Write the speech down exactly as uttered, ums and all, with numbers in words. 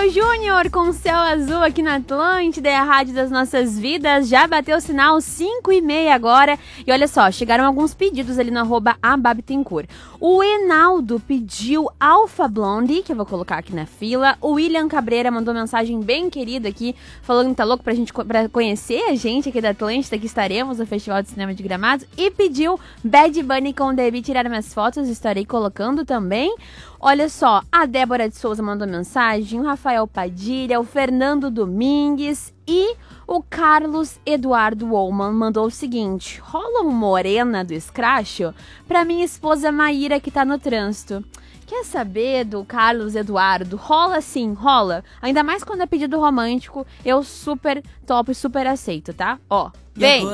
Whindersson Júnior com Céu Azul aqui na Atlântida, é a rádio das nossas vidas. Já bateu o sinal cinco e meia agora. E olha só, chegaram alguns pedidos ali no arroba ababtencourt. O Enaldo pediu Alpha Blondy, que eu vou colocar aqui na fila. O William Cabreira mandou mensagem bem querida aqui, falando que tá louco pra gente pra conhecer a gente aqui da Atlântida, que estaremos no Festival de Cinema de Gramados. E pediu Bad Bunny com Debi Tirar Minhas Fotos, estarei colocando também. Olha só, a Débora de Souza mandou mensagem, o Rafael Padilha, o Fernando Domingues e o Carlos Eduardo Wollman mandou o seguinte: rola um morena do escracho pra minha esposa Maíra que tá no trânsito. Quer saber do Carlos Eduardo? Rola sim, rola. Ainda mais quando é pedido romântico, eu super topo e super aceito, tá? Ó, vem!